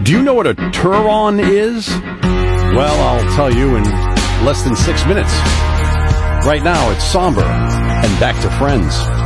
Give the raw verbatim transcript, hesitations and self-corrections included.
Do you know what a Turon is? Well, I'll tell you in less than six minutes. Right now, it's Somber and back to Friends.